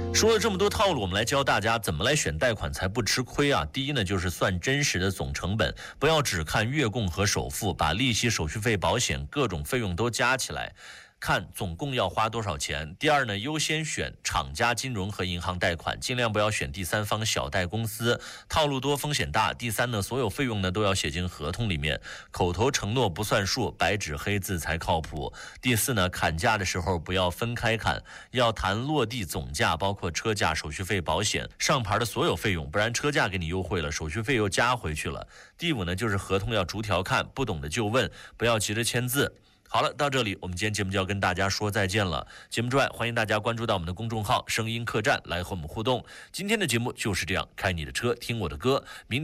说了这么多套路，我们来教大家怎么来选贷款才不吃亏啊。第一呢，就是算真实的总成本，不要只看月供和首付，把利息、手续费、保险各种费用都加起来，看总共要花多少钱。第二呢，优先选厂家金融和银行贷款，尽量不要选第三方小贷公司，套路多风险大。第三呢，所有费用呢都要写进合同里面，口头承诺不算数，白纸黑字才靠谱。第四呢，砍价的时候不要分开砍，要谈落地总价，包括车价、手续费、保险、上牌的所有费用，不然车价给你优惠了，手续费又加回去了。第五呢，就是合同要逐条看，不懂的就问，不要急着签字。好了，到这里我们今天节目就要跟大家说再见了。节目之外，欢迎大家关注到我们的公众号声音客栈来和我们互动。今天的节目就是这样，开你的车听我的歌。明